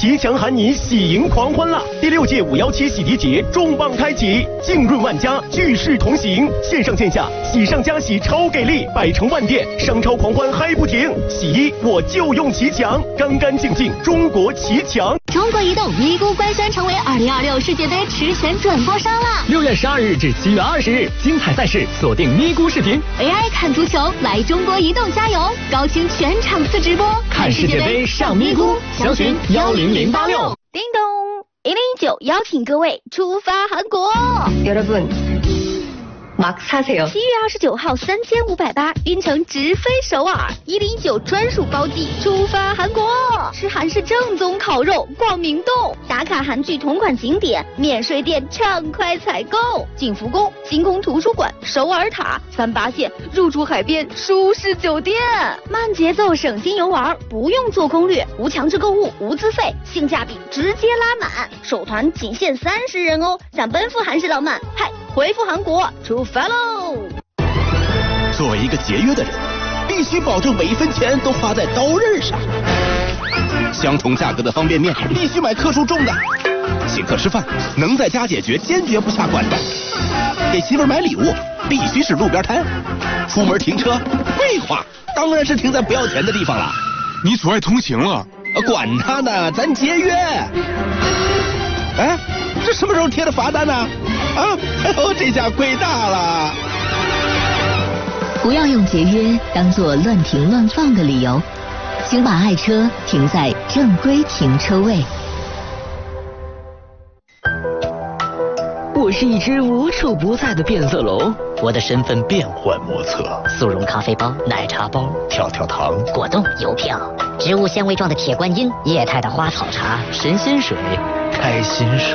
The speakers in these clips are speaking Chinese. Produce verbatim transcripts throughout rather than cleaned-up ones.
骑墙喊你喜迎狂欢啦！第六届五幺七洗涤节重磅开启，浸润万家，聚势同行，线上线下喜上加喜超给力，百城万店商超狂欢嗨不停。洗衣我就用骑墙，干干净净中国骑墙。 中国移动咪咕官宣成为二零二六世界杯实权转播商啦！ 六月十二日至七月二十日，精彩赛事锁定咪咕视频 ，A I 看足球，来中国移动加油！高清全场次直播， 看世界杯上咪咕，详询幺零零八六。 叮咚，一零一九邀请各位出发韩国。 여러분 막 사세요。 七月二十九号，三千五百八，晕乘直飞首尔，一零一九专属包机出发韩国，吃韩式正宗烤肉，逛明洞，打卡韩剧同款景点，免税店畅快采购，景福宫、星空图书馆、首尔塔、三八线入住海边舒适酒店，慢节奏省心游玩，不用做攻略，无强制购物，无资费，性价比直接拉满，首团仅限三十人哦，想奔赴韩式浪漫，嗨，回复韩国出发喽！ 作为一个节约的人，必须保证每一分钱都花在刀刃上。相同价格的方便面，必须买克数重的。请客吃饭，能在家解决，坚决不下馆子。给媳妇买礼物，必须是路边摊。出门停车，废话，当然是停在不要钱的地方了。 你阻碍通行了。 管他呢，咱节约。哎，这什么时候贴的罚单呢？啊，哎呦，这下亏大了。 不要用节约当作乱停乱放的理由，请把爱车停在正规停车位。 我是一只无处不在的变色龙， 我的身份变幻莫测， 速溶咖啡包、奶茶包、 跳跳糖、 果冻、邮票、植物纤维状的铁观音、液态的花草茶、神仙水、 开心水。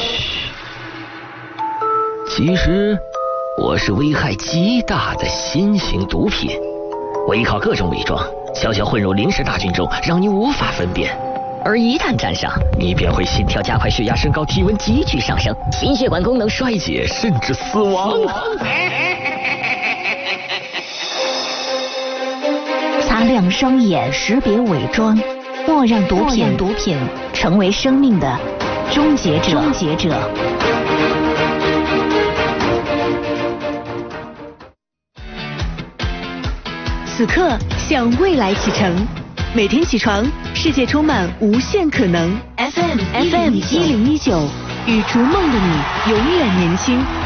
其实我是危害极大的新型毒品，我依靠各种伪装，悄悄混入临时大军中，让你无法分辨。而一旦沾上，你便会心跳加快、血压升高、体温急剧上升、心血管功能衰竭，甚至死亡。 擦亮双眼，识别伪装，莫让毒品毒品成为生命的终结者。终结者。 此刻向未来启程，每天起床，世界充满无限可能。F M F M 一零一九，与逐梦的你永远年轻。